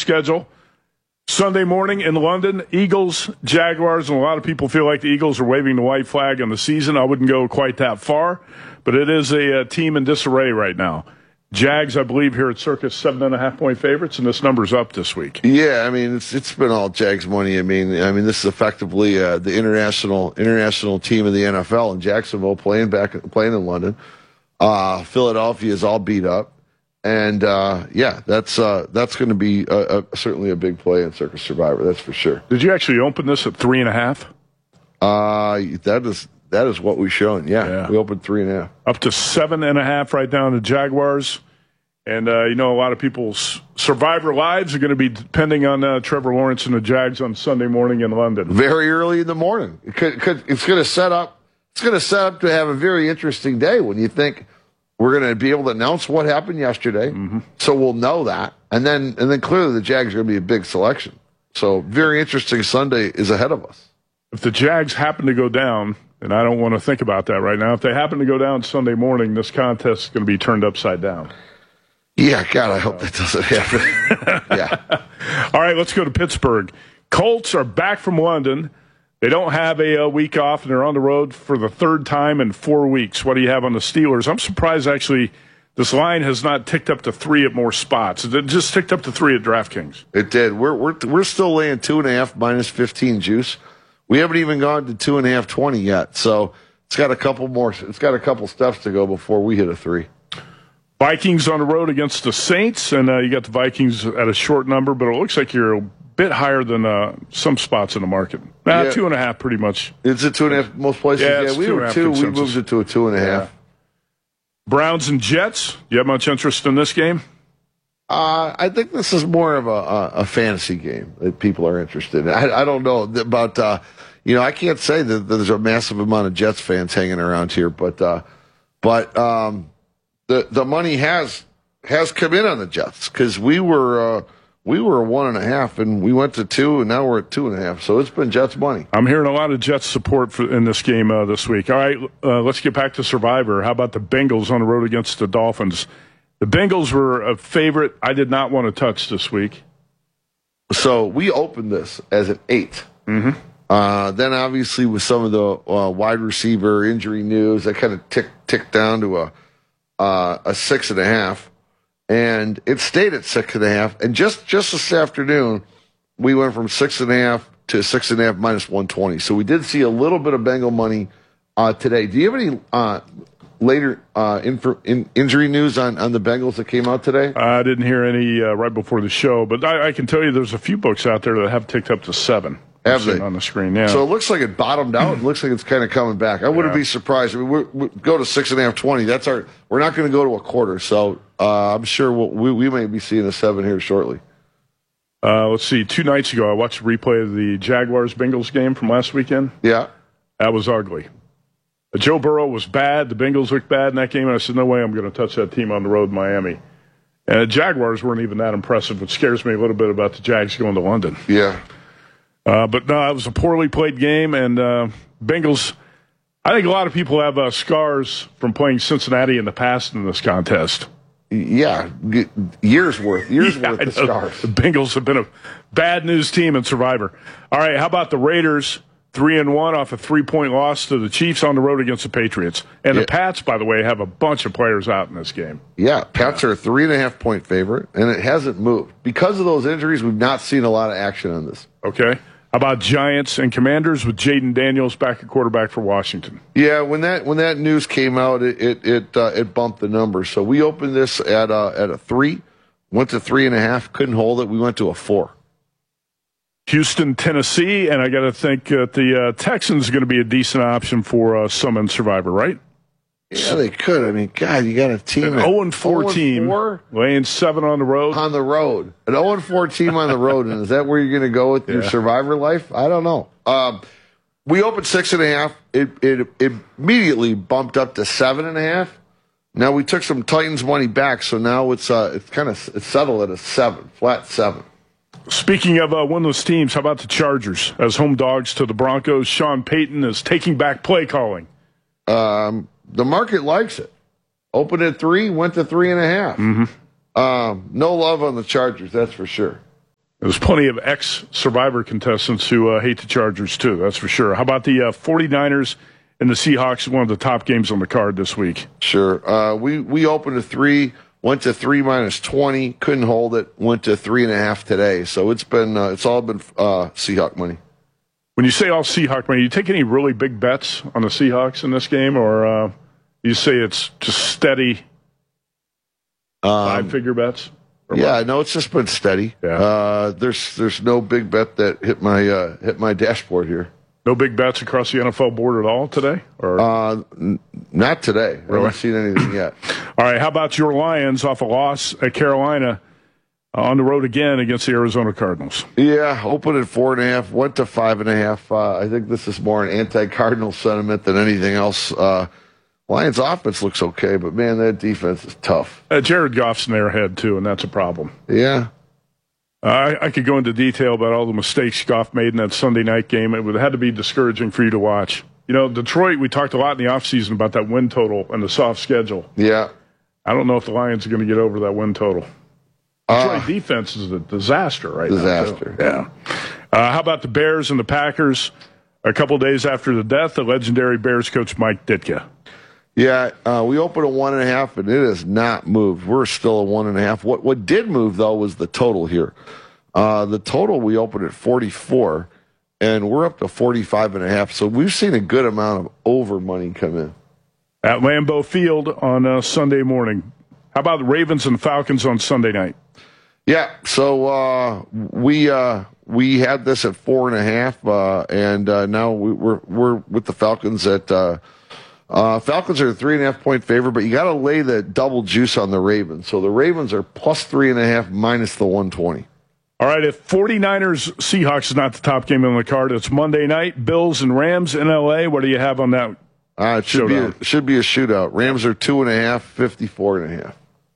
schedule. Sunday morning in London, Eagles, Jaguars, and a lot of people feel like the Eagles are waving the white flag on the season. I wouldn't go quite that far, but it is a team in disarray right now. Jags, I believe, here at Circus, 7.5-point favorites, and this number's up this week. Yeah, I mean, it's been all Jags money. I mean, this is effectively the international team of the NFL in Jacksonville playing in London. Philadelphia is all beat up. And, that's going to be certainly a big play in Circus Survivor, that's for sure. Did you actually open this at 3.5? That is what we've shown, yeah. We opened 3.5. Up to 7.5 right now in the Jaguars. And, a lot of people's Survivor lives are going to be depending on Trevor Lawrence and the Jags on Sunday morning in London. Very early in the morning. It's going to set up to have a very interesting day when you think we're going to be able to announce what happened yesterday, so we'll know that. And then clearly the Jags are going to be a big selection. So very interesting Sunday is ahead of us. If the Jags happen to go down, and I don't want to think about that right now, if they happen to go down Sunday morning, this contest is going to be turned upside down. Yeah, God, I hope that doesn't happen. Yeah. All right, let's go to Pittsburgh. Colts are back from London. They don't have a week off, and they're on the road for the third time in 4 weeks. What do you have on the Steelers? I'm surprised, actually, this line has not ticked up to 3 at more spots. It just ticked up to 3 at DraftKings. It did. We're still laying 2.5 minus 15 juice. We haven't even gone to 2.5 20 yet, so it's got a couple more. It's got a couple steps to go before we hit a 3. Vikings on the road against the Saints, and you got the Vikings at a short number, but it looks like you're a bit higher than some spots in the market. 2.5 pretty much. It's a 2.5 most places. Yeah, we were 2. We moved it to a 2.5. Yeah. Browns and Jets. You have much interest in this game? I think this is more of a fantasy game that people are interested in. I don't know about, I can't say that there's a massive amount of Jets fans hanging around here, but the money has come in on the Jets because we were 1.5 and we went to 2 and now we're at 2.5. So it's been Jets money. I'm hearing a lot of Jets support in this game this week. All right, let's get back to Survivor. How about the Bengals on the road against the Dolphins? The Bengals were a favorite I did not want to touch this week. So we opened this as an 8. Mm-hmm. Then obviously with some of the wide receiver injury news, that kind of ticked down to a 6.5. And it stayed at 6.5. And just this afternoon, we went from 6.5 to 6.5 minus 120. So we did see a little bit of Bengal money today. Do you have any later injury news on the Bengals that came out today? I didn't hear any right before the show, but I can tell you there's a few books out there that have ticked up to 7. Have they? On the screen, yeah. So it looks like it bottomed out. It looks like it's kind of coming back. I wouldn't be surprised. I mean, we go to 6.5 20. That's we're not going to go to a quarter. So I'm sure we may be seeing a 7 here shortly. Let's see. 2 nights ago, I watched a replay of the Jaguars-Bengals game from last weekend. Yeah. That was ugly. Joe Burrow was bad. The Bengals looked bad in that game, and I said, no way I'm going to touch that team on the road in Miami. And the Jaguars weren't even that impressive, which scares me a little bit about the Jags going to London. Yeah. But no, it was a poorly played game, and Bengals, I think a lot of people have scars from playing Cincinnati in the past in this contest. Yeah, years worth of scars. The Bengals have been a bad news team in Survivor. All right, how about the Raiders? 3-1 off a 3-point loss to the Chiefs on the road against the Patriots. And the Pats, by the way, have a bunch of players out in this game. Yeah, Pats are a 3.5-point favorite, and it hasn't moved. Because of those injuries, we've not seen a lot of action on this. Okay. How about Giants and Commanders with Jaden Daniels back at quarterback for Washington? Yeah, when that news came out, it bumped the number. So we opened this at a 3, went to 3.5, couldn't hold it. We went to a 4. Houston, Tennessee, and I got to think that the Texans are going to be a decent option for some in Survivor, right? Yeah, they could. I mean, God, you got a team. An 0-4 team, laying 7 on the road. On the road. An 0-4 team on the road, and is that where you're going to go with your Survivor life? I don't know. We opened 6.5. It immediately bumped up to 7.5. Now we took some Titans money back, so now it's settled at a 7, flat 7. Speaking of winless teams, how about the Chargers? As home dogs to the Broncos, Sean Payton is taking back play calling. The market likes it. Opened at 3, went to 3.5. Mm-hmm. No love on the Chargers, that's for sure. There's plenty of ex-Survivor contestants who hate the Chargers, too. That's for sure. How about the 49ers and the Seahawks, one of the top games on the card this week? Sure. We opened at 3, went to 3 minus 20, couldn't hold it, went to 3.5 today. So it's all been Seahawk money. When you say all Seahawk money, you take any really big bets on the Seahawks in this game, or you say it's just steady 5-figure bets? Yeah, no, it's just been steady. Yeah. There's no big bet that hit my dashboard here. No big bets across the NFL board at all today? Or not today. I haven't seen anything yet. All right, how about your Lions off a loss at Carolina on the road again against the Arizona Cardinals? Yeah, opened at 4.5, went to 5.5. I think this is more an anti-Cardinal sentiment than anything else. Lions offense looks okay, but man, that defense is tough. Jared Goff's in their head too, and that's a problem. Yeah. I could go into detail about all the mistakes Goff made in that Sunday night game. It would have had to be discouraging for you to watch. You know, Detroit, we talked a lot in the offseason about that win total and the soft schedule. Yeah. I don't know if the Lions are going to get over that win total. Detroit defense is a disaster right now. Disaster. Yeah. How about the Bears and the Packers? A couple days after the death of legendary Bears coach Mike Ditka. Yeah, we opened at 1.5, and it has not moved. We're still at 1.5. What did move, though, was the total here. The total, we opened at 44, and we're up to 45.5. So we've seen a good amount of over money come in. At Lambeau Field on Sunday morning. How about the Ravens and Falcons on Sunday night? Yeah, so we had this at 4.5, and now we're with the Falcons at Falcons are a 3.5-point favorite, but you got to lay the double juice on the Ravens. So the Ravens are plus 3.5 minus the 120. All right, if 49ers Seahawks is not the top game on the card, it's Monday night. Bills and Rams in LA. What do you have on that? It should be a shootout. Rams are 2.5, 54.5.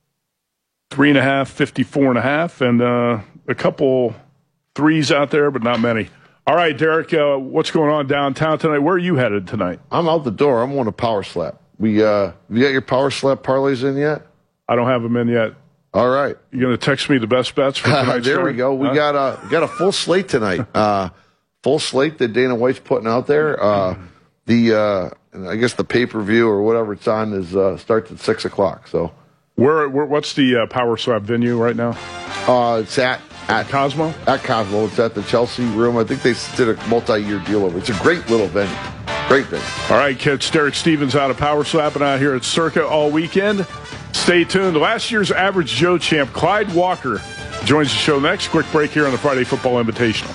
3.5, 54.5, and a couple threes out there, but not many. All right, Derek, what's going on downtown tonight? Where are you headed tonight? I'm out the door. I'm on a power slap. You got your power slap parlays in yet? I don't have them in yet. All right. You going to text me the best bets for tonight's There story? we go. We got a full slate tonight. Full slate that Dana White's putting out there. I guess the pay-per-view or whatever it's on is starts at 6 o'clock. So, what's the power slap venue right now? It's at Cosmo? At Cosmo. It's at the Chelsea Room. I think they did a multi-year deal over. It's a great little venue. Great venue. All right, kids. Derek Stevens out of Power Slapping out here at Circa all weekend. Stay tuned. Last year's Average Joe champ, Clyde Walker, joins the show next. Quick break here on the Friday Football Invitational.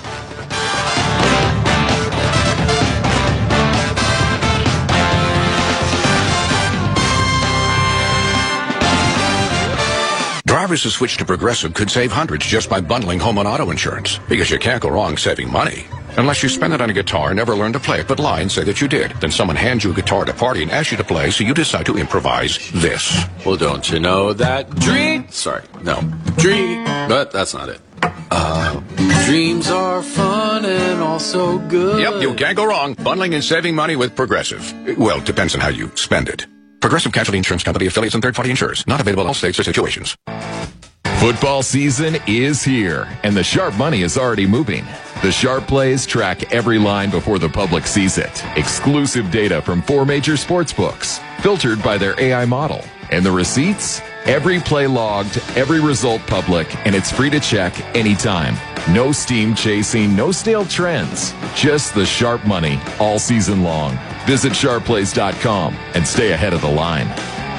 Drivers who switch to Progressive could save hundreds just by bundling home and auto insurance, because you can't go wrong saving money. Unless you spend it on a guitar and never learn to play it, but lie and say that you did. Then someone hands you a guitar at a party and asks you to play, so you decide to improvise this. Well, don't you know that but that's not it. Dreams are fun and also good. Yep, you can't go wrong bundling and saving money with Progressive. Well, it depends on how you spend it. Progressive Casualty Insurance Company, affiliates, and third-party insurers. Not available in all states or situations. Football season is here, and the sharp money is already moving. The Sharp Plays track every line before the public sees it. Exclusive data from 4 major sports books, filtered by their AI model. And the receipts? Every play logged, every result public, and it's free to check anytime. No steam chasing, no stale trends. Just the sharp money all season long. Visit sharpplays.com and stay ahead of the line.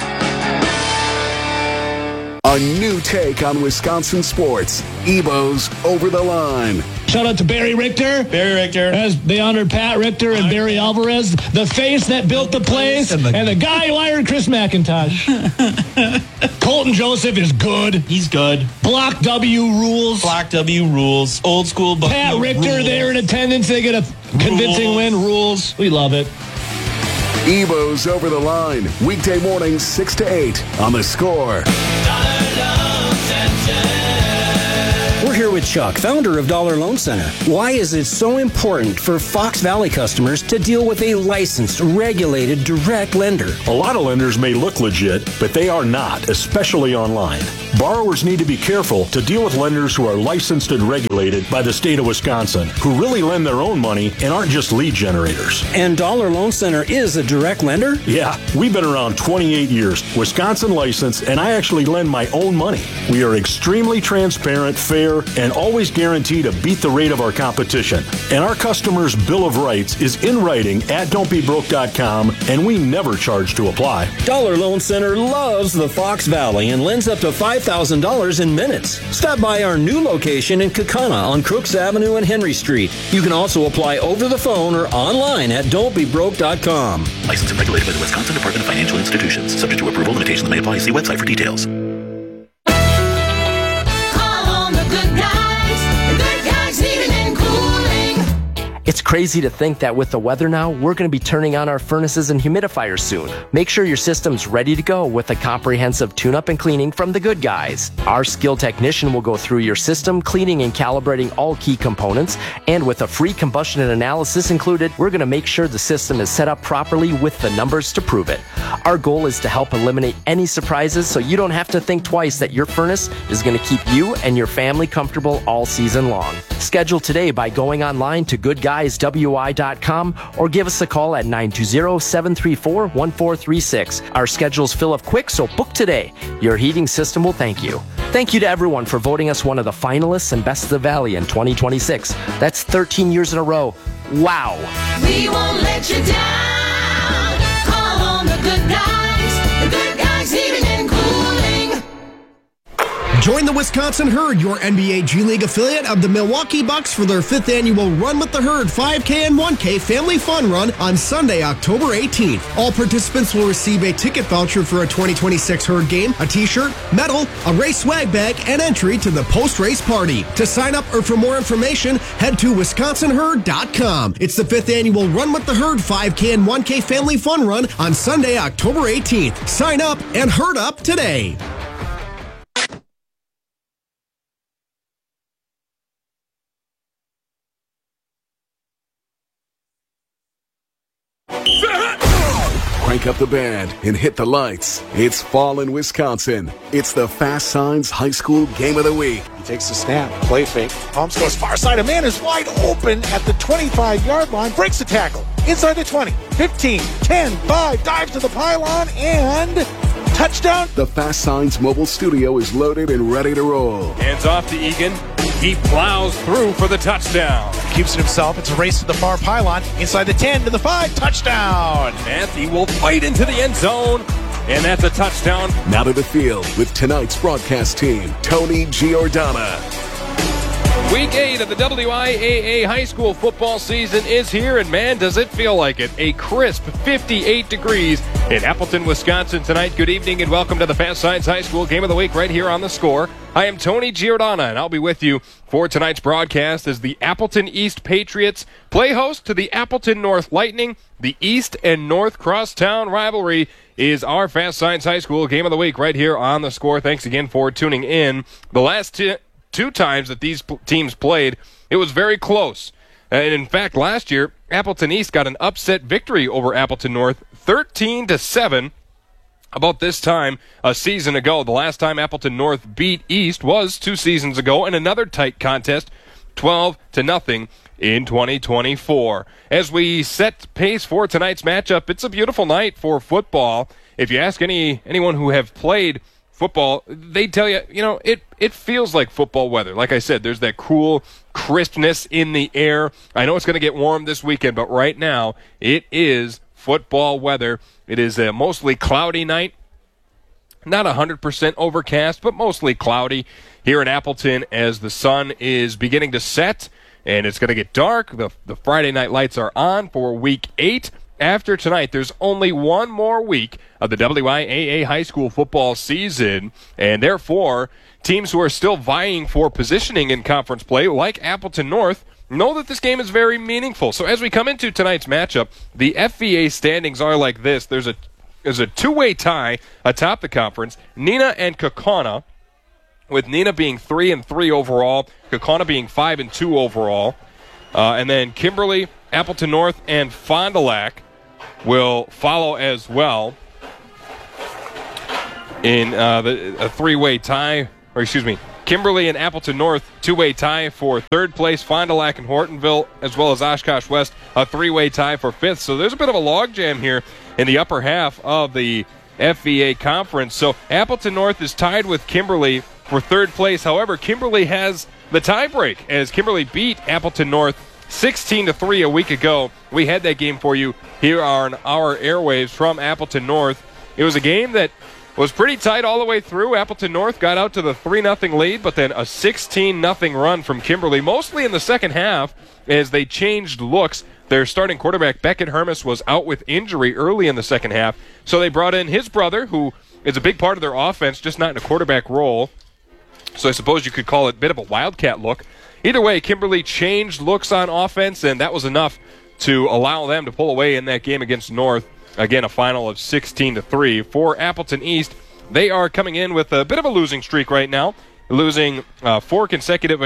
A new take on Wisconsin sports. Ebo's Over the Line. Shout out to Barry Richter. As the honored Pat Richter and Barry Alvarez, the face that built the place, and the guy who hired Chris McIntosh. Colton Joseph is good. He's good. Block W rules. Old school. Pat Richter rules. there in attendance. They get a convincing win. Rules. We love it. Ebo's Over the Line. Weekday mornings 6 to 8 on The Score. We're here with with Chuck, founder of Dollar Loan Center. Why is it so important for Fox Valley customers to deal with a licensed, regulated, direct lender? A lot of lenders may look legit, but they are not, especially online. Borrowers need to be careful to deal with lenders who are licensed and regulated by the state of Wisconsin, who really lend their own money and aren't just lead generators. And Dollar Loan Center is a direct lender? Yeah, we've been around 28 years, Wisconsin licensed, and I actually lend my own money. We are extremely transparent, fair, and always guarantee to beat the rate of our competition. And our customers' Bill of Rights is in writing at don'tbebroke.com, and we never charge to apply. Dollar Loan Center loves the Fox Valley and lends up to $5,000 in minutes. Stop by our new location in Kaukauna on Crooks Avenue and Henry Street. You can also apply over the phone or online at don'tbebroke.com. Licensed and regulated by the Wisconsin Department of Financial Institutions. Subject to approval, limitations may apply. See website for details. It's crazy to think that with the weather now, we're going to be turning on our furnaces and humidifiers soon. Make sure your system's ready to go with a comprehensive tune-up and cleaning from the Good Guys. Our skilled technician will go through your system, cleaning and calibrating all key components, and with a free combustion analysis included, we're going to make sure the system is set up properly with the numbers to prove it. Our goal is to help eliminate any surprises so you don't have to think twice that your furnace is going to keep you and your family comfortable all season long. Schedule today by going online to goodguyswi.com or give us a call at 920-734-1436. Our schedules fill up quick, so book today. Your heating system will thank you. Thank you to everyone for voting us one of the finalists and Best of the Valley in 2026. That's 13 years in a row. Wow. We won't let you down. Call on the Good Guys. The Good Guys Heating and Cooling. Join the Wisconsin Herd, your NBA G League affiliate of the Milwaukee Bucks, for their 5th annual Run with the Herd 5K and 1K Family Fun Run on Sunday, October 18th. All participants will receive a ticket voucher for a 2026 Herd game, a t-shirt, medal, a race swag bag, and entry to the post-race party. To sign up or for more information, head to wisconsinherd.com. It's the 5th annual Run with the Herd 5K and 1K Family Fun Run on Sunday, October 18th. Sign up and herd up today. Crank up the band and hit the lights. It's fall in Wisconsin. It's the Fast Signs High School Game of the Week. He takes the snap, play fake. Pumps goes far side. A man is wide open at the 25-yard line. Breaks the tackle. Inside the 20, 15, 10, 5. Dives to the pylon and touchdown. The Fast Signs mobile studio is loaded and ready to roll. Hands off to Egan. He plows through for the touchdown. Keeps it himself. It's a race to the far pylon. Inside the 10 to the 5. Touchdown. Matthew will fight into the end zone. And that's a touchdown. Now to the field with tonight's broadcast team, Tony Giordana. Week 8 of the WIAA high school football season is here, and man, does it feel like it. A crisp 58 degrees in Appleton, Wisconsin tonight. Good evening and welcome to the Fast Signs High School Game of the Week right here on The Score. I am Tony Giordana, and I'll be with you for tonight's broadcast as the Appleton East Patriots play host to the Appleton North Lightning. The East and North crosstown rivalry is our Fast Signs High School Game of the Week right here on The Score. Thanks again for tuning in. The last two times that these teams played, it was very close. And in fact, last year, Appleton East got an upset victory over Appleton North, 13-7. About this time a season ago. The last time Appleton North beat East was 2 seasons ago in another tight contest, 12-0 in 2024. As we set pace for tonight's matchup, it's a beautiful night for football. If you ask anyone who have played football, they tell you, it feels like football weather. Like I said, there's that cool crispness in the air. I know it's going to get warm this weekend, but right now it is football weather. It is a mostly cloudy night. Not 100% overcast, but mostly cloudy here in Appleton as the sun is beginning to set and it's going to get dark. The Friday night lights are on for week 8. After tonight, there's only one more week of the WIAA high school football season, and therefore, teams who are still vying for positioning in conference play, like Appleton North, know that this game is very meaningful. So as we come into tonight's matchup, the FVA standings are like this. There's a two-way tie atop the conference. Neenah and Kaukauna with Neenah being 3-3 overall, Kaukauna being 5-2 overall. And then Kimberly, Appleton North, and Fond du Lac will follow as well in a three-way tie, or excuse me, Kimberly and Appleton North, two-way tie for third place. Fond du Lac and Hortonville, as well as Oshkosh West, a three-way tie for fifth. So there's a bit of a logjam here in the upper half of the FVA conference. So Appleton North is tied with Kimberly for third place. However, Kimberly has the tiebreak as Kimberly beat Appleton North 16-3 a week ago. We had that game for you here on our airwaves from Appleton North. It was a game that was pretty tight all the way through. Appleton North got out to the 3-0 lead, but then a 16-0 run from Kimberly, mostly in the second half as they changed looks. Their starting quarterback, Beckett Hermes, was out with injury early in the second half, so they brought in his brother, who is a big part of their offense, just not in a quarterback role. So I suppose you could call it a bit of a wildcat look. Either way, Kimberly changed looks on offense, and that was enough to allow them to pull away in that game against North. Again, a final of 16-3. For Appleton East, they are coming in with a bit of a losing streak right now, losing 5 consecutive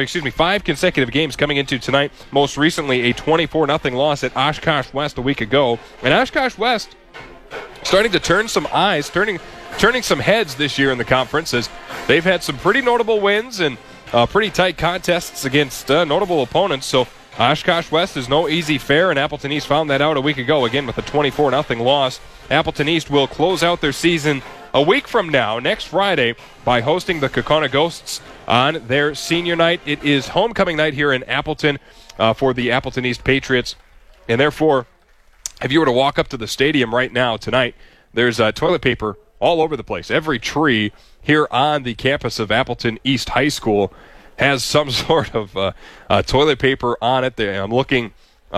games coming into tonight. Most recently, a 24-0 loss at Oshkosh West a week ago. And Oshkosh West starting to turn some eyes, turning some heads this year in the conference, as they've had some pretty notable wins and pretty tight contests against notable opponents. So Oshkosh West is no easy fare, and Appleton East found that out a week ago, again with a 24-0 loss. Appleton East will close out their season a week from now, next Friday, by hosting the Kaukauna Ghosts on their senior night. It is homecoming night here in Appleton for the Appleton East Patriots, and therefore, if you were to walk up to the stadium right now tonight, there's toilet paper all over the place. Every tree here on the campus of Appleton East High School has some sort of toilet paper on it. I'm looking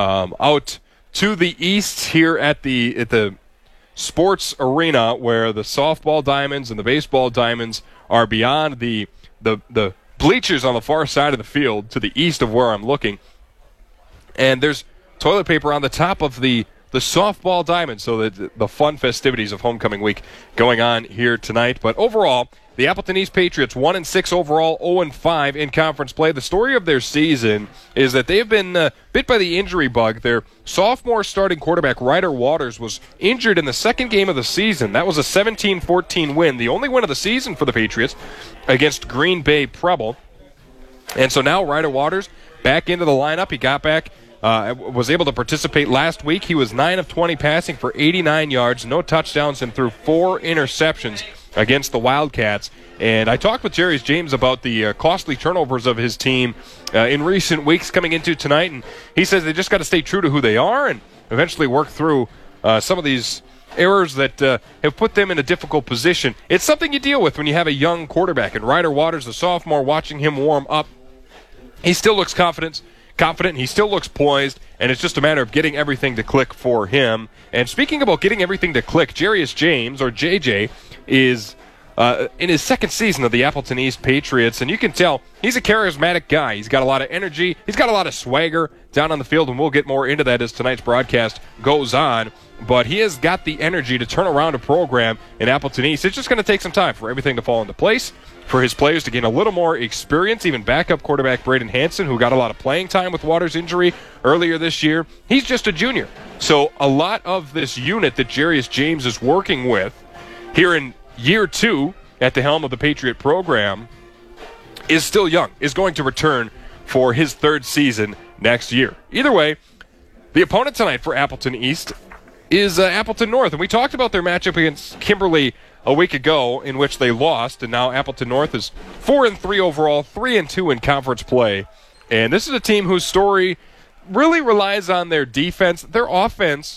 out to the east here at the sports arena, where the softball diamonds and the baseball diamonds are beyond the bleachers on the far side of the field to the east of where I'm looking. And there's toilet paper on the top of the softball diamond, so the fun festivities of homecoming week going on here tonight. But overall, the Appleton East Patriots 1-6 overall, 0-5 in conference play. The story of their season is that they have been bit by the injury bug. Their sophomore starting quarterback, Ryder Waters, was injured in the second game of the season. That was a 17-14 win, the only win of the season for the Patriots against Green Bay Preble. And so now Ryder Waters back into the lineup. He got back, was able to participate last week. He was 9 of 20 passing for 89 yards, no touchdowns, and threw 4 interceptions against the Wildcats. And I talked with Jarius James about the costly turnovers of his team in recent weeks coming into tonight, and he says they just got to stay true to who they are and eventually work through some of these errors that have put them in a difficult position. It's something you deal with when you have a young quarterback, and Ryder Waters, the sophomore, watching him warm up, he still looks confident, he still looks poised, and it's just a matter of getting everything to click for him. And speaking about getting everything to click, Jarius James, or JJ, is in his second season of the Appleton East Patriots, and you can tell he's a charismatic guy. He's got a lot of energy. He's got a lot of swagger down on the field, and we'll get more into that as tonight's broadcast goes on. But he has got the energy to turn around a program in Appleton East. It's just going to take some time for everything to fall into place, for his players to gain a little more experience. Even backup quarterback Braden Hansen, who got a lot of playing time with Waters' injury earlier this year, he's just a junior. So a lot of this unit that Jarius James is working with here in year 2 at the helm of the Patriot program is still young, is going to return for his third season next year. Either way, the opponent tonight for Appleton East is Appleton North, and we talked about their matchup against Kimberly a week ago, in which they lost, and now Appleton North is 4-3 overall, 3-2 in conference play. And this is a team whose story really relies on their defense. Their offense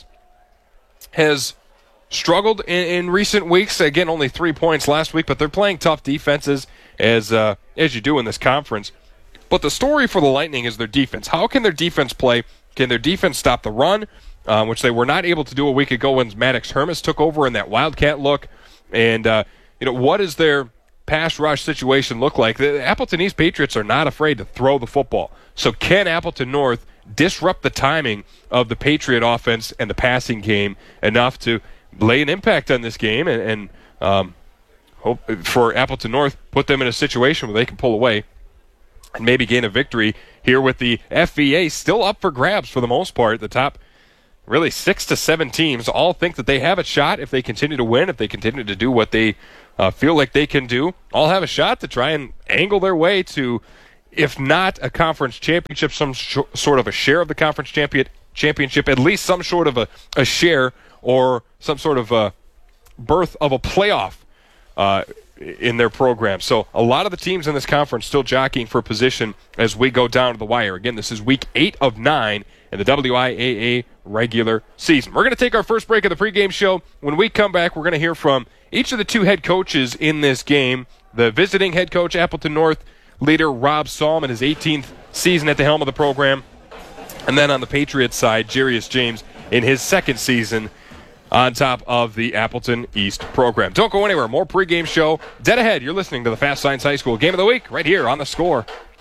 has struggled in recent weeks. Again, only 3 points last week, but they're playing tough defenses as you do in this conference. But the story for the Lightning is their defense. How can their defense play? Can their defense stop the run, which they were not able to do a week ago when Maddox Hermes took over in that Wildcat look? And what does their pass rush situation look like? The Appleton East Patriots are not afraid to throw the football. So can Appleton North disrupt the timing of the Patriot offense and the passing game enough to lay an impact on this game and for Appleton North, put them in a situation where they can pull away and maybe gain a victory here with the FVA still up for grabs for the most part. The top really 6 to 7 teams all think that they have a shot if they continue to win, if they continue to do what they feel like they can do. All have a shot to try and angle their way to, if not a conference championship, some sort of a share of the conference championship, at least some sort of a share or some sort of a birth of a playoff in their program. So a lot of the teams in this conference still jockeying for position as we go down to the wire. Again, this is week 8 of 9 in the WIAA regular season. We're going to take our first break of the pregame show. When we come back, we're going to hear from each of the 2 head coaches in this game. The visiting head coach, Appleton North leader Rob Salm, in his 18th season at the helm of the program. And then on the Patriots side, Jarius James in his 2nd season on top of the Appleton East program. Don't go anywhere. More pregame show dead ahead. You're listening to the Fast Signs High School Game of the Week right here on The Score.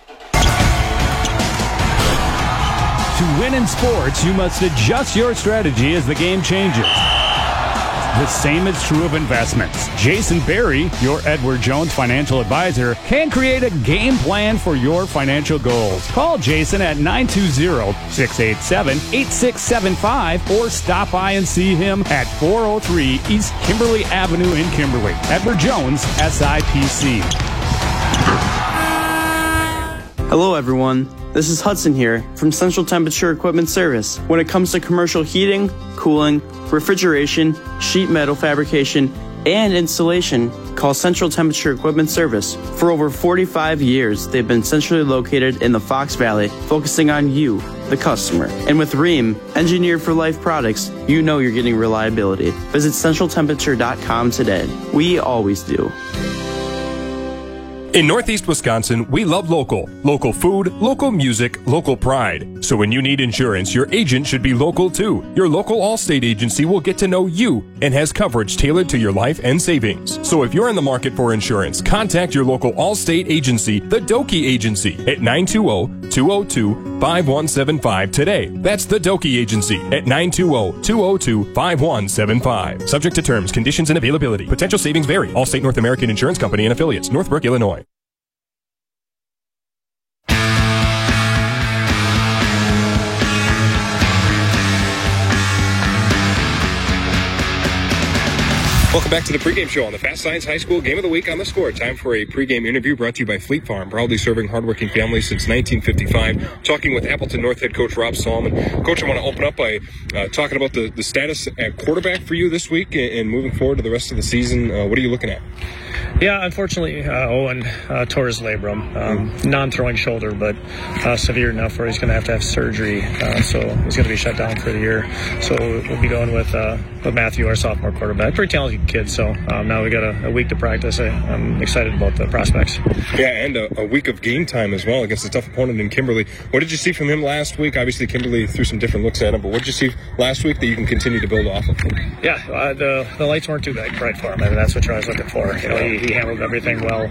To win in sports, you must adjust your strategy as the game changes. The same is true of investments. Jason Berry, your Edward Jones financial advisor, can create a game plan for your financial goals. Call Jason at 920-687-8675 or stop by and see him at 403 East Kimberly Avenue in Kimberly. Edward Jones, SIPC. Hello, everyone. This is Hudson here from Central Temperature Equipment Service. When it comes to commercial heating, cooling, refrigeration, sheet metal fabrication, and installation, call Central Temperature Equipment Service. For over 45 years, they've been centrally located in the Fox Valley, focusing on you, the customer. And with Rheem, engineered for life products, you know you're getting reliability. Visit centraltemperature.com today. We always do. In Northeast Wisconsin, we love local. Local food, local music, local pride. So when you need insurance, your agent should be local too. Your local Allstate agency will get to know you and has coverage tailored to your life and savings. So if you're in the market for insurance, contact your local Allstate agency, the Doki Agency, at 920-202-5175 today. That's the Doki Agency at 920-202-5175. Subject to terms, conditions, and availability. Potential savings vary. Allstate North American Insurance Company and affiliates. Northbrook, Illinois. Welcome back to the pregame show on the Fast Science High School Game of the Week on The Score. Time for a pregame interview brought to you by Fleet Farm, proudly serving hardworking families since 1955. Talking with Appleton North head coach Rob Salm. Coach, I want to open up by talking about the status at quarterback for you this week and moving forward to the rest of the season. What are you looking at? Yeah, unfortunately, Owen tore his labrum, non-throwing shoulder, but severe enough where he's going to have surgery. So he's going to be shut down for the year. So we'll be going with Matthew, our sophomore quarterback. Pretty talented kid. So now we got a week to practice. I'm excited about the prospects. Yeah, and a week of game time as well against a tough opponent in Kimberly. What did you see from him last week? Obviously, Kimberly threw some different looks at him, but what did you see last week that you can continue to build off of? Yeah, the lights weren't too bright for him. I mean, that's what I was looking for. You know, he handled everything well.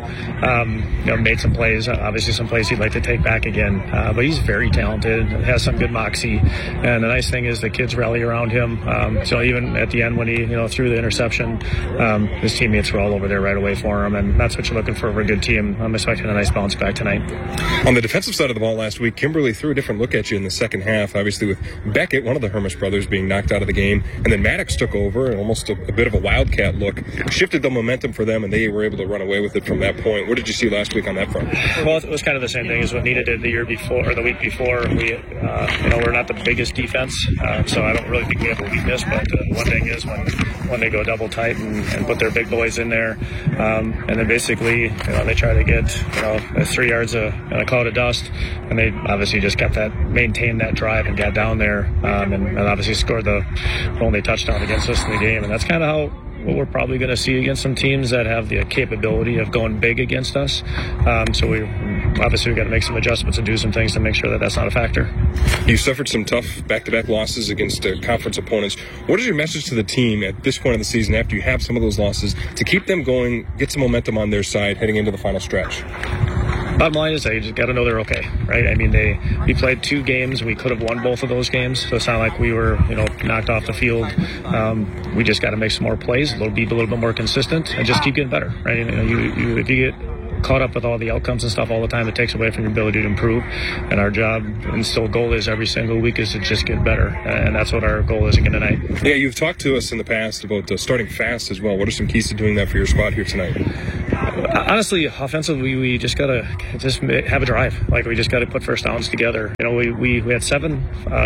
Made some plays. Obviously, some plays he'd like to take back again. But he's very talented. Has some good moxie. And the nice thing is the kids rally around him. So even at the end when he threw the interception, his teammates were all over there right away for him. And that's what you're looking for a good team. I'm expecting a nice bounce back tonight. On the defensive side of the ball last week, Kimberly threw a different look at you in the second half. Obviously, with Beckett, one of the Hermes brothers, being knocked out of the game, and then Maddox took over and almost a bit of a wildcat look, shifted the momentum for them, and they were able to run away with it from that point. What did you see last week on that front? Well, it was kind of the same thing as what Nita did the year before or the week before. We, we're not the biggest defense, so I don't really think we have a weakness. But one thing is when they go double tight and put their big boys in there, and then basically they try to get 3 yards in a cloud of dust, and they obviously just maintained that drive and got down there, and obviously scored the only touchdown against us in the game, and that's kind of what we're probably going to see against some teams that have the capability of going big against us. So we've got to make some adjustments and do some things to make sure that that's not a factor. You suffered some tough back-to-back losses against conference opponents. What is your message to the team at this point of the season after you have some of those losses to keep them going, get some momentum on their side heading into the final stretch? Bottom line is you just got to know they're okay, right? I mean, we played 2 games. We could have won both of those games, so it's not like we were, knocked off the field. We just got to make some more plays, be a little bit more consistent, and just keep getting better, right? If you get caught up with all the outcomes and stuff all the time, it takes away from your ability to improve. And our job and still goal is every single week is to just get better. And that's what our goal is again tonight. Yeah, you've talked to us in the past about starting fast as well. What are some keys to doing that for your squad here tonight? Honestly, offensively, we just got to have a drive. Like, we just got to put first downs together. We had seven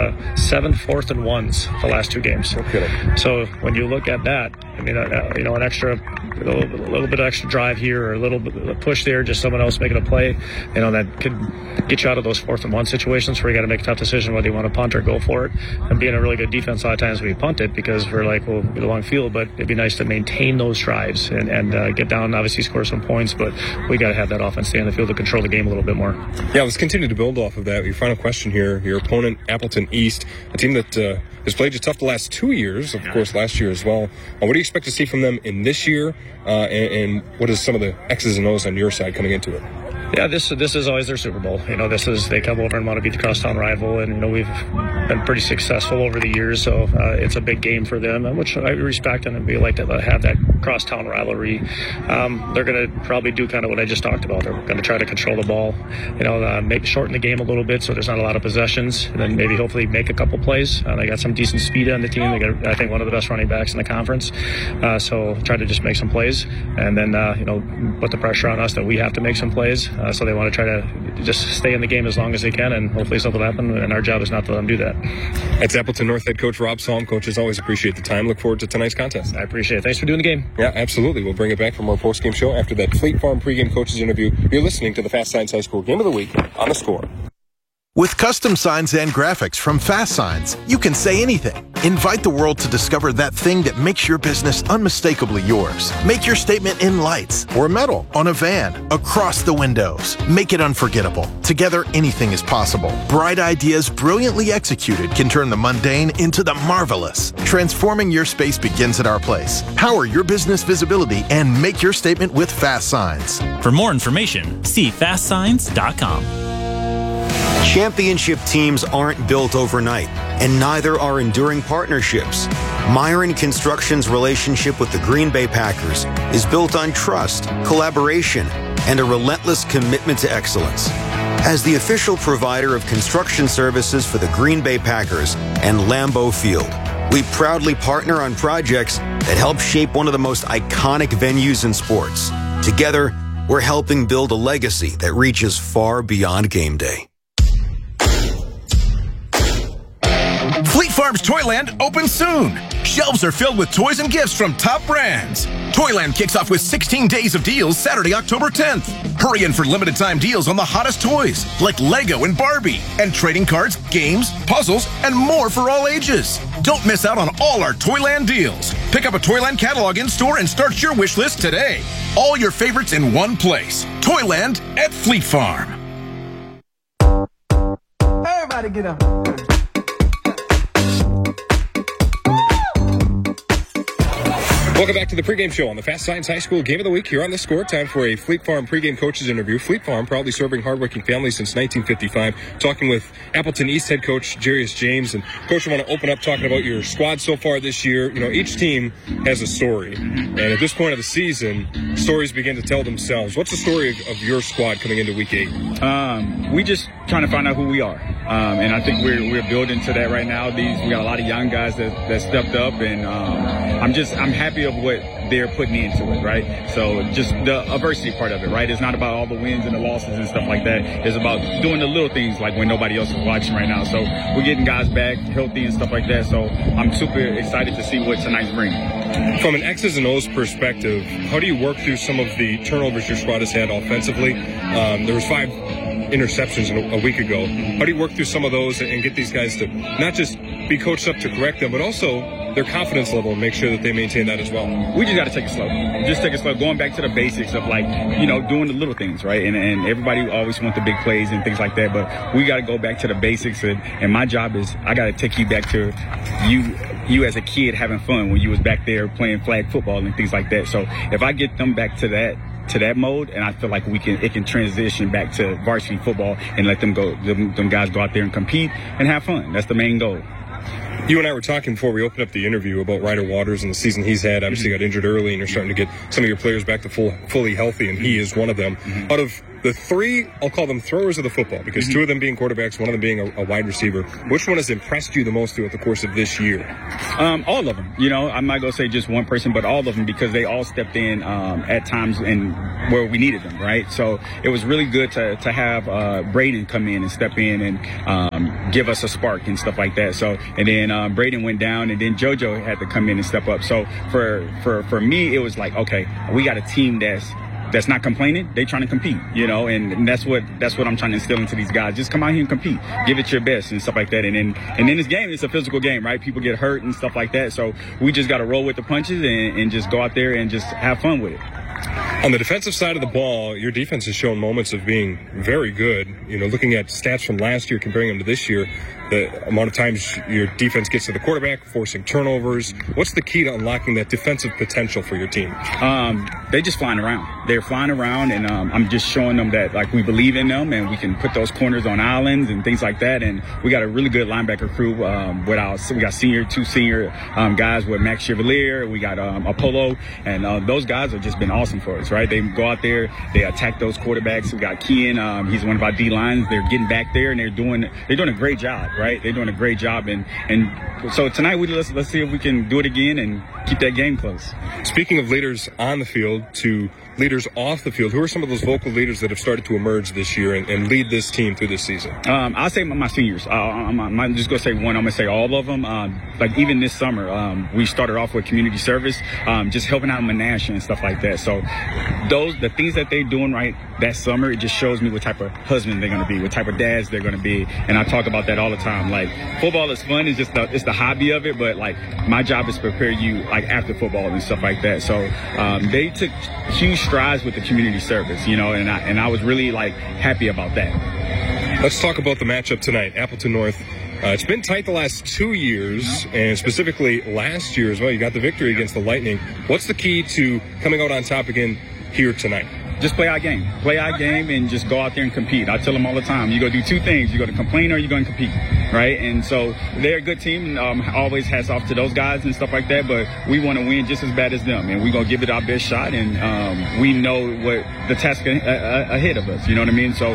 4th and 1s the last 2 games. Okay. So when you look at that, I mean, an extra, a little bit of extra drive here or a little bit of push there, just someone else making a play, that could get you out of those 4th and 1 situations where you got to make a tough decision whether you want to punt or go for it. And being a really good defense, a lot of times we punt it because we're like, we'll get a long field, but it'd be nice to maintain those drives and get down, obviously score some points, but we got to have that offense stay on the field to control the game a little bit more. Yeah, let's continue to build off of that. Your final question here, your opponent, Appleton East, a team that has played you tough the last 2 years, of course, last year as well. What do you expect to see from them in this year, and what is some of the X's and O's on your side coming into it? Yeah, this is always their Super Bowl. They come over and want to beat the crosstown rival, and we've been pretty successful over the years, so it's a big game for them, which I respect, and we like to have that crosstown rivalry. They're going to probably do kind of what I just talked about. They're going to try to control the ball, maybe shorten the game a little bit so there's not a lot of possessions, and then maybe hopefully make a couple plays. They got some decent speed on the team. They got, I think, one of the best running backs in the conference. So try to just make some plays, and then put the pressure on us that we have to make some plays. So they want to try to just stay in the game as long as they can, and hopefully something will happen, and our job is not to let them do that. That's Appleton North head coach Rob Salm. Coaches, always appreciate the time. Look forward to tonight's contest. I appreciate it. Thanks for doing the game. Yeah, absolutely. We'll bring it back from our post-game show after that Fleet Farm pregame coaches interview. You're listening to the Fast Signs High School Game of the Week on The Score. With custom signs and graphics from Fast Signs, you can say anything. Invite the world to discover that thing that makes your business unmistakably yours. Make your statement in lights or metal, on a van, across the windows. Make it unforgettable. Together, anything is possible. Bright ideas brilliantly executed can turn the mundane into the marvelous. Transforming your space begins at our place. Power your business visibility and make your statement with Fast Signs. For more information, see fastsigns.com. Championship teams aren't built overnight, and neither are enduring partnerships. Myron Construction's relationship with the Green Bay Packers is built on trust, collaboration, and a relentless commitment to excellence. As the official provider of construction services for the Green Bay Packers and Lambeau Field, we proudly partner on projects that help shape one of the most iconic venues in sports. Together, we're helping build a legacy that reaches far beyond game day. Fleet Farm's Toyland opens soon. Shelves are filled with toys and gifts from top brands. Toyland kicks off with 16 days of deals Saturday, October 10th. Hurry in for limited time deals on the hottest toys like Lego and Barbie, and trading cards, games, puzzles, and more for all ages. Don't miss out on all our Toyland deals. Pick up a Toyland catalog in-store and start your wish list today. All your favorites in one place. Toyland at Fleet Farm. Everybody get up. Welcome back to the pregame show on the Fast Signs High School Game of the Week. Here on The Score, time for a Fleet Farm pregame coaches interview. Fleet Farm, proudly serving hardworking families since 1955. Talking with Appleton East head coach Jarius James. And Coach, I want to open up talking about your squad so far this year. Each team has a story. And at this point of the season, stories begin to tell themselves. What's the story of your squad coming into Week 8? We just trying to find out who we are. And I think we're building to that right now. We got a lot of young guys that stepped up, and I'm happy of what they're putting into it, right? So just the adversity part of it, right? It's not about all the wins and the losses and stuff like that. It's about doing the little things like when nobody else is watching right now. So we're getting guys back healthy and stuff like that. So I'm super excited to see what tonight's bringing. From an X's and O's perspective, how do you work through some of the turnovers your squad has had offensively? There was 5 interceptions a week ago. How do you work through some of those and get these guys to not just be coached up to correct them, but also their confidence level and make sure that they maintain that as well? We just got to take it slow. Just take it slow. Going back to the basics of doing the little things, right? And everybody always wants the big plays and things like that, but we got to go back to the basics. And my job is I got to take you back to you as a kid having fun when you was back there playing flag football and things like that. So if I get them back to that to that mode, and I feel like it can transition back to varsity football and let them guys go out there and compete and have fun. That's the main goal. You and I were talking before we opened up the interview about Ryder Waters and the season he's had. Obviously got injured early, and you're starting to get some of your players back to fully healthy, and he is one of them. Out of the three, I'll call them throwers of the football, because two of them being quarterbacks, one of them being a wide receiver. Which one has impressed you the most throughout the course of this year? All of them. I'm not going to say just one person, but all of them, because they all stepped in at times and where we needed them, right? So it was really good to have Braden come in and step in and give us a spark and stuff like that. So, and then Braden went down, and then JoJo had to come in and step up. So for me, it was like, okay, we got a team that's not complaining. They trying to compete, and that's what I'm trying to instill into these guys. Just come out here and compete, give it your best and stuff like that. And then this game, it's a physical game, right? People get hurt and stuff like that. So we just got to roll with the punches and just go out there and just have fun with it. On the defensive side of the ball, your defense has shown moments of being very good. Looking at stats from last year, comparing them to this year, the amount of times your defense gets to the quarterback, forcing turnovers. What's the key to unlocking that defensive potential for your team? They just flying around. They're flying around, and I'm just showing them that we believe in them, and we can put those corners on islands and things like that. And we got a really good linebacker crew. We got two senior guys with Max Chevalier. We got Apollo, and those guys have just been awesome for us, right? They go out there, they attack those quarterbacks. We got Kian. He's one of our D lines. They're getting back there, and they're doing a great job. Right, they're doing a great job, and so tonight let's see if we can do it again and keep that game close. Speaking of leaders on the field to leaders off the field, who are some of those vocal leaders that have started to emerge this year and lead this team through this season? I'll say my seniors. I'm just gonna say one. I'm gonna say all of them. Even this summer, we started off with community service, just helping out Menasha and stuff like that. So the things that they're doing right that summer, it just shows me what type of husband they're gonna be, what type of dads they're gonna be, and I talk about that all the time. Like, football is fun. It's the hobby of it, but my job is to prepare you after football and stuff like that. So they took huge strides with the community service, and I was really happy about that. Let's talk about the matchup tonight. Appleton North. It's been tight the last 2 years, and specifically last year as well. You got the victory against the Lightning. What's the key to coming out on top again here tonight? Just play our game. Play our game and just go out there and compete. I tell them all the time, you got to do two things. You got to complain or you're going to compete, right? And so they're a good team. Always hats off to those guys and stuff like that, but we want to win just as bad as them, and we're going to give it our best shot, and we know what the task ahead of us, you know what I mean? So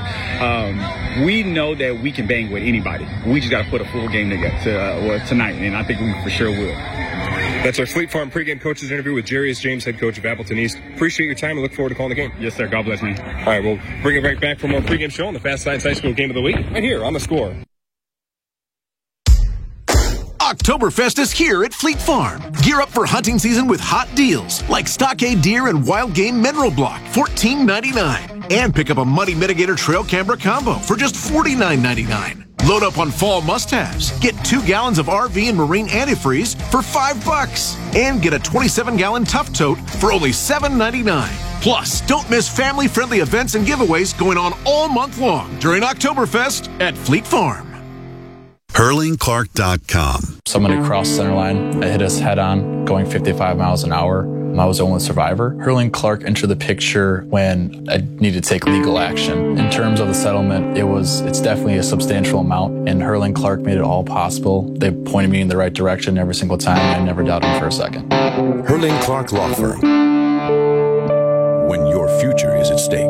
we know that we can bang with anybody. We just got to put a full game together tonight, and I think we for sure will. That's our Fleet Farm pregame coaches interview with Jarius James, head coach of Appleton East. Appreciate your time and look forward to calling the game. Yes, sir. God bless me. All right, we'll bring it right back for more pregame show on the Fast Science High School Game of the Week right here on The Score. Oktoberfest is here at Fleet Farm. Gear up for hunting season with hot deals like Stockade Deer and Wild Game Mineral Block, $14.99. And pick up a Muddy Mitigator Trail Camera Combo for just $49.99. Load up on fall must-haves. Get 2 gallons of RV and Marine antifreeze for $5. And get a 27-gallon Tough Tote for only $7.99. Plus, don't miss family-friendly events and giveaways going on all month long during Oktoberfest at Fleet Farm. HurlingClark.com. Somebody crossed center line. It hit us head on, going 55 miles an hour. I was the only survivor. Hurling Clark entered the picture when I needed to take legal action. In terms of the settlement, it's definitely a substantial amount, and Hurling Clark made it all possible. They pointed me in the right direction every single time, and I never doubted them for a second. Hurling Clark Law Firm. When your future is at stake.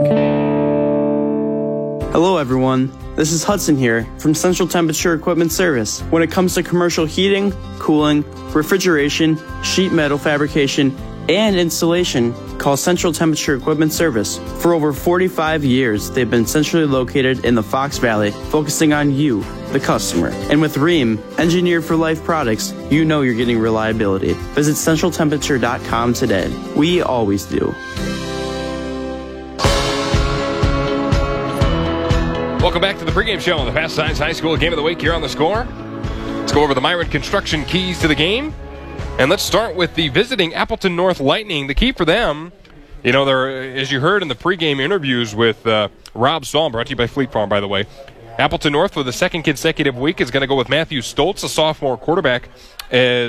Hello everyone, this is Hudson here from Central Temperature Equipment Service. When it comes to commercial heating, cooling, refrigeration, sheet metal fabrication, and installation, call Central Temperature Equipment Service. For over 45 years, they've been centrally located in the Fox Valley, focusing on you, the customer. And with Rheem, engineered for life products, you know you're getting reliability. Visit centraltemperature.com today. We always do. Welcome back to the pregame show on the Fast Science High School Game of the Week here on The Score. Let's go over the Myron Construction keys to the game. And let's start with the visiting Appleton North Lightning. The key for them, as you heard in the pregame interviews with Rob Stahl, brought to you by Fleet Farm, by the way. Appleton North, for the second consecutive week, is going to go with Matthew Stoltz, a sophomore quarterback, as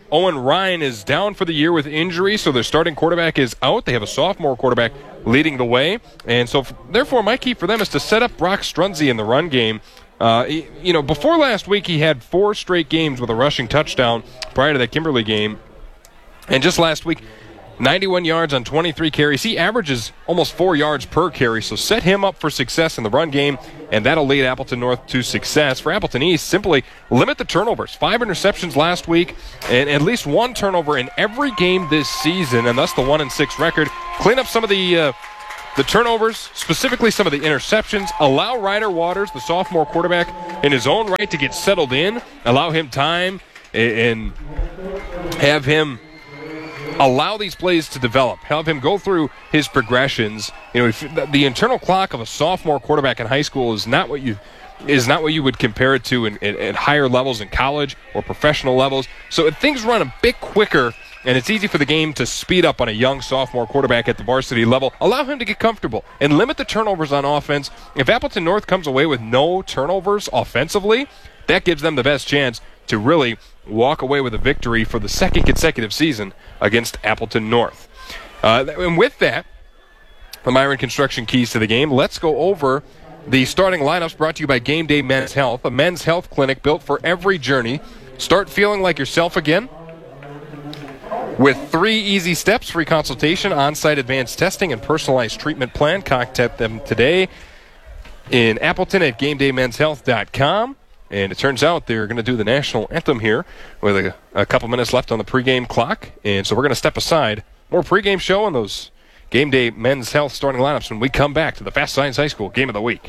Owen Ryan is down for the year with injury, so their starting quarterback is out. They have a sophomore quarterback leading the way. And so, therefore, my key for them is to set up Brock Strunze in the run game. Before last week, he had 4 straight games with a rushing touchdown prior to that Kimberly game. And just last week, 91 yards on 23 carries. He averages almost 4 yards per carry, so set him up for success in the run game, and that'll lead Appleton North to success. For Appleton East, simply limit the turnovers. 5 interceptions last week, and at least 1 turnover in every game this season, and thus the 1-6 record. Clean up some of the turnovers, specifically some of the interceptions. Allow Ryder Waters, the sophomore quarterback, in his own right to get settled in. Allow him time and have him allow these plays to develop. Have him go through his progressions. The internal clock of a sophomore quarterback in high school is not what you would compare it to at higher levels in college or professional levels. So things run a bit quicker, and it's easy for the game to speed up on a young sophomore quarterback at the varsity level. Allow him to get comfortable and limit the turnovers on offense. If Appleton North comes away with no turnovers offensively, that gives them the best chance to really walk away with a victory for the second consecutive season against Appleton North. And with that, the Myron Construction keys to the game. Let's go over the starting lineups brought to you by Game Day Men's Health, a men's health clinic built for every journey. Start feeling like yourself again with 3 easy steps: free consultation, on-site advanced testing, and personalized treatment plan. Contact them today in Appleton at GameDayMen'sHealth.com. And it turns out they're going to do the national anthem here with a couple minutes left on the pregame clock. And so we're going to step aside. More pregame show on those Game Day Men's Health starting lineups when we come back to the Fast Science High School Game of the Week.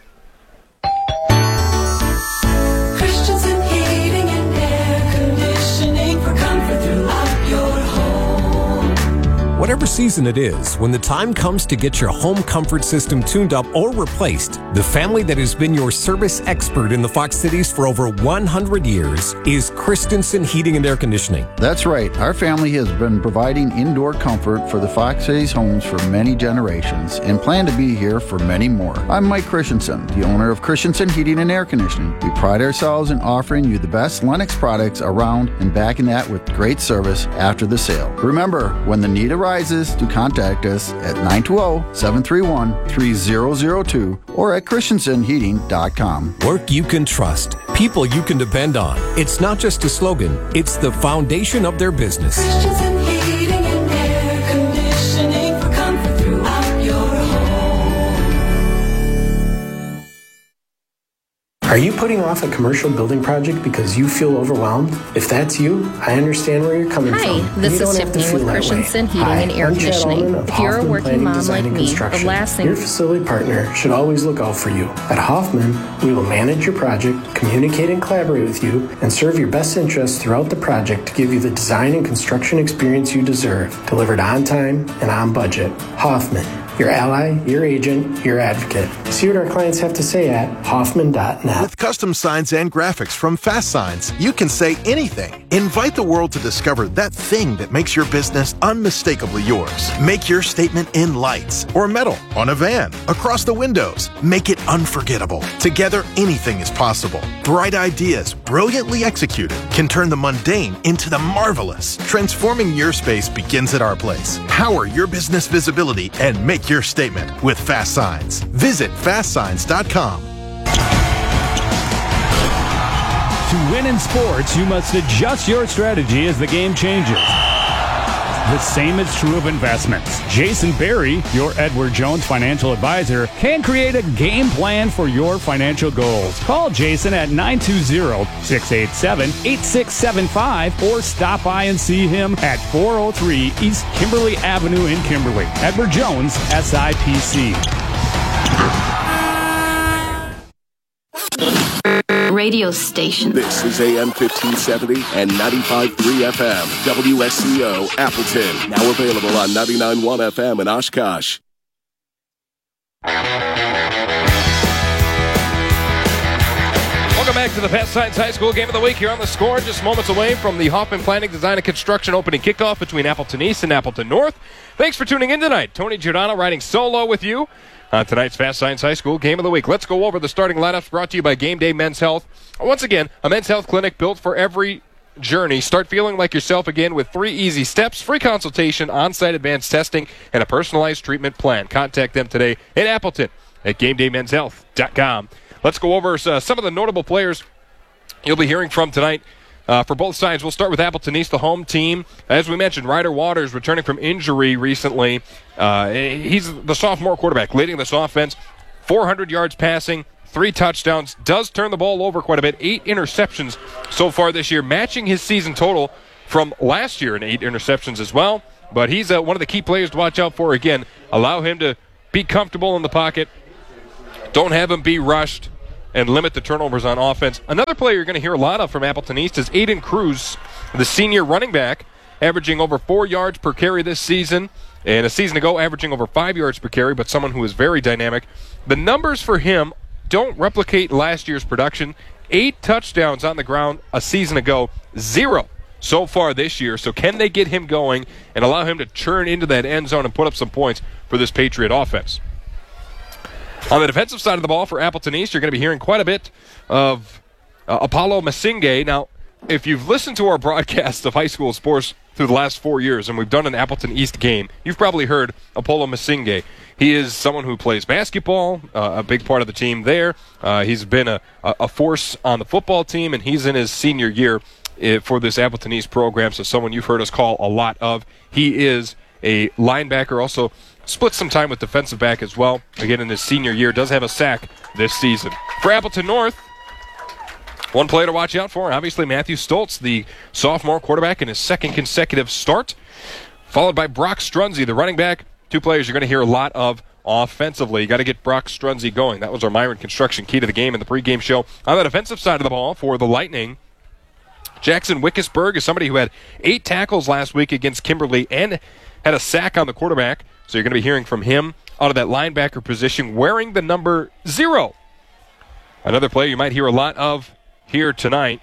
Christensen Heating and Air Conditioning for comfort throughout your home. Whatever season it is, when the time comes to get your home comfort system tuned up or replaced, the family that has been your service expert in the Fox Cities for over 100 years is Christensen Heating and Air Conditioning. That's right. Our family has been providing indoor comfort for the Fox Cities homes for many generations and plan to be here for many more. I'm Mike Christensen, the owner of Christensen Heating and Air Conditioning. We pride ourselves in offering you the best Lennox products around and backing that with great service after the sale. Remember, when the need arises, to contact us at 920-731-3002 or at christensenheating.com. Work you can trust. People you can depend on. It's not just a slogan, it's the foundation of their business. Christensen Heating and Air Conditioning for comfort throughout your home. Are you putting off a commercial building project because you feel overwhelmed? If that's you, I understand where you're coming from. Hi, this is Tiffany with Christensen Heating and Air Conditioning. If you're a working mom like me, the last thing... Your facility partner should always look out for you. At Hoffman, we will manage your project, communicate and collaborate with you, and serve your best interests throughout the project to give you the design and construction experience you deserve, delivered on time and on budget. Hoffman, your ally, your agent, your advocate. See what our clients have to say at Hoffman.net. With custom signs and graphics from Fast Signs, you can say anything. Invite the world to discover that thing that makes your business unmistakably yours. Make your statement in lights or metal, on a van, across the windows. Make it unforgettable. Together, anything is possible. Bright ideas, brilliantly executed, can turn the mundane into the marvelous. Transforming your space begins at our place. Power your business visibility and make your statement with Fast Signs. Visit fastsigns.com. To win in sports, you must adjust your strategy as the game changes. The same is true of investments. Jason Berry, your Edward Jones financial advisor, can create a game plan for your financial goals. Call Jason at 920-687-8675 or stop by and see him at 403 East Kimberly Avenue in Kimberly. Edward Jones, SIPC. Radio station. This is AM 1570 and 95.3 FM. WSCO Appleton. Now available on 99.1 FM in Oshkosh. Welcome back to the Fast Science High School Game of the Week here on The Score. Just moments away from the Hoffman Planning, Design, and Construction opening kickoff between Appleton East and Appleton North. Thanks for tuning in tonight. Tony Giordano riding solo with you on tonight's Fast Science High School Game of the Week. Let's go over the starting lineups brought to you by Game Day Men's Health. Once again, a men's health clinic built for every journey. Start feeling like yourself again with 3 easy steps, free consultation, on-site advanced testing, and a personalized treatment plan. Contact them today in Appleton at GameDayMen'sHealth.com. Let's go over some of the notable players you'll be hearing from tonight. For both sides, we'll start with Appleton East, the home team. As we mentioned, Ryder Waters returning from injury recently. He's the sophomore quarterback leading this offense. 400 yards passing, 3 touchdowns, does turn the ball over quite a bit. 8 interceptions so far this year, matching his season total from last year in 8 interceptions as well. But he's one of the key players to watch out for. Again, allow him to be comfortable in the pocket. Don't have him be rushed, and limit the turnovers on offense. Another player you're going to hear a lot of from Appleton East is Aiden Cruz, the senior running back, averaging over 4 yards per carry this season, and a season ago averaging over 5 yards per carry, but someone who is very dynamic. The numbers for him don't replicate last year's production. 8 touchdowns on the ground a season ago, 0 so far this year. So can they get him going and allow him to churn into that end zone and put up some points for this Patriot offense? On the defensive side of the ball for Appleton East, you're going to be hearing quite a bit of Apollo Masinge. Now, if you've listened to our broadcast of high school sports through the last 4 years, and we've done an Appleton East game, you've probably heard Apollo Masinge. He is someone who plays basketball, a big part of the team there. He's been a force on the football team, and he's in his senior year for this Appleton East program, so someone you've heard us call a lot of. He is a linebacker, also splits some time with defensive back as well. Again, in his senior year, does have a sack this season. For Appleton North, one player to watch out for, obviously Matthew Stoltz, the sophomore quarterback in his 2nd consecutive start, followed by Brock Strunze, the running back. 2 players you're going to hear a lot of offensively. You got to get Brock Strunze going. That was our Myron Construction key to the game in the pregame show. On the defensive side of the ball for the Lightning, Jackson Wickesburg is somebody who had 8 tackles last week against Kimberly and had a sack on the quarterback. So you're going to be hearing from him out of that linebacker position wearing the number 0. Another player you might hear a lot of here tonight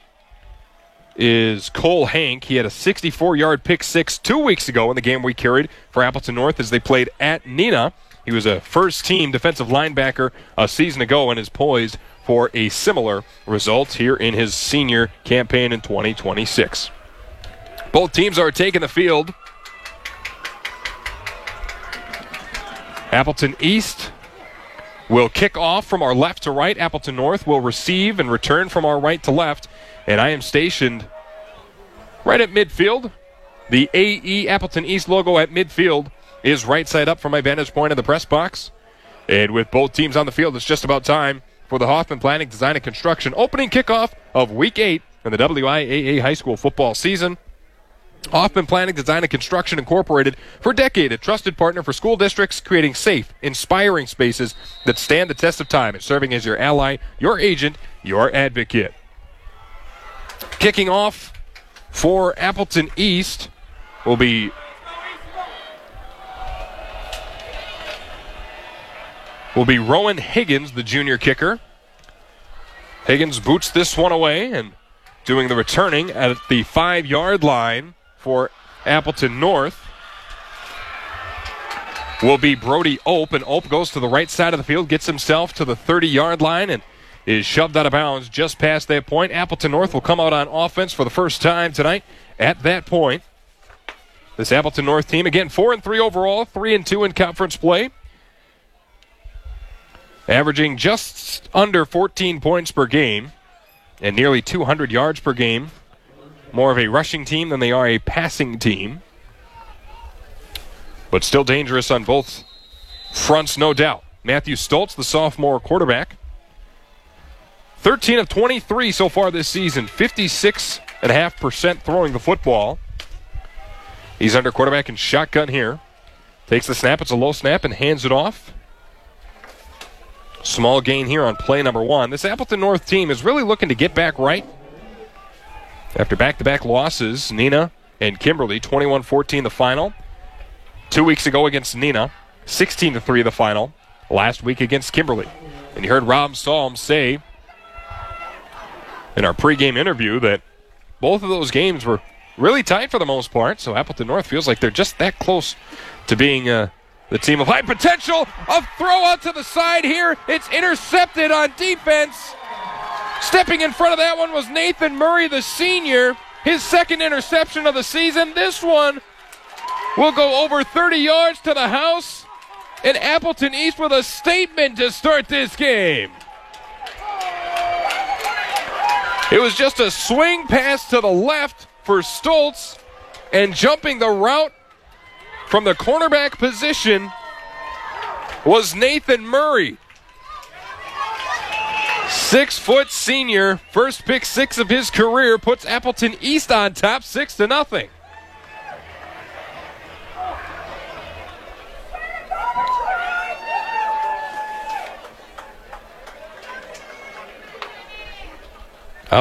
is Cole Hank. He had a 64-yard pick 6 2 weeks ago in the game we carried for Appleton North as they played at Neenah. He was a first-team defensive linebacker a season ago and is poised for a similar result here in his senior campaign in 2026. Both teams are taking the field. Appleton East will kick off from our left to right. Appleton North will receive and return from our right to left. And I am stationed right at midfield. The AE Appleton East logo at midfield is right side up from my vantage point in the press box. And with both teams on the field, it's just about time for the Hoffman Planning, Design, and Construction opening kickoff of Week 8 in the WIAA high school football season. Hoffman Planning, Design, and Construction Incorporated, for a decade, a trusted partner for school districts, creating safe, inspiring spaces that stand the test of time and serving as your ally, your agent, your advocate. Kicking off for Appleton East will be Rowan Higgins, the junior kicker. Higgins boots this one away and doing the returning at the 5-yard line for Appleton North will be Brody Ope, and Ope goes to the right side of the field, gets himself to the 30-yard line, and is shoved out of bounds just past that point. Appleton North will come out on offense for the first time tonight at that point. This Appleton North team, again, 4-3 overall, 3-2 in conference play, averaging just under 14 points per game and nearly 200 yards per game. More of a rushing team than they are a passing team. But still dangerous on both fronts, no doubt. Matthew Stoltz, the sophomore quarterback. 13 of 23 so far this season. 56.5% throwing the football. He's under quarterback and shotgun here. Takes the snap. It's a low snap and hands it off. Small gain here on play number 1. This Appleton North team is really looking to get back right. After back-to-back losses, Neenah and Kimberly, 21-14 the final. 2 weeks ago against Neenah, 16-3 the final. Last week against Kimberly. And you heard Rob Salm say in our pregame interview that both of those games were really tight for the most part. So Appleton North feels like they're just that close to being the team of high potential. A throw out to the side here. It's intercepted on defense. Stepping in front of that one was Nathan Murray, the senior. his second interception of the season. This one will go over 30 yards to the house. And Appleton East with a statement to start this game. It was just a swing pass to the left for Stoltz, and jumping the route from the cornerback position was Nathan Murray. 6-foot senior, first pick 6 of his career, puts Appleton East on top 6-0.